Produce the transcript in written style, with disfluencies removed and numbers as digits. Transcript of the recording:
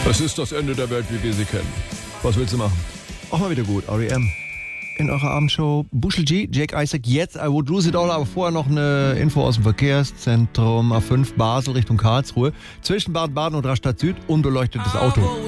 Es ist das Ende der Welt, wie wir sie kennen. Was willst du machen? Auch mal wieder gut, R.E.M. In eurer Abendshow Bushel G, Jake Isaac, jetzt I Would Lose It All, aber vorher noch eine Info aus dem Verkehrszentrum A5 Basel Richtung Karlsruhe. Zwischen Baden-Baden und Rastatt Süd unbeleuchtetes Auto.